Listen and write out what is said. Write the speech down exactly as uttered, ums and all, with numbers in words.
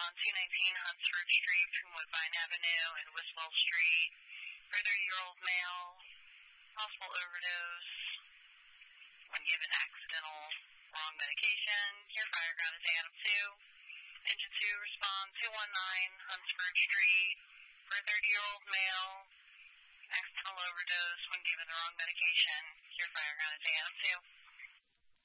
on two nineteen Hunsford Street between Woodbine Avenue and Wiswell Street. For a thirty-year-old male, possible overdose when given accidental wrong medication. Your fire ground is Adam two. Engine two, respond two one nine Hunsford Street. For a thirty-year-old male, accidental overdose when given the wrong medication. Your fire ground is Adam two.